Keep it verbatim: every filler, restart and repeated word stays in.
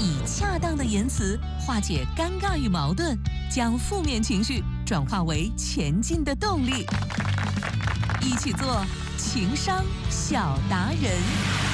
以恰当的言辞化解尴尬与矛盾，将负面情绪转化为前进的动力。一起做情商小达人。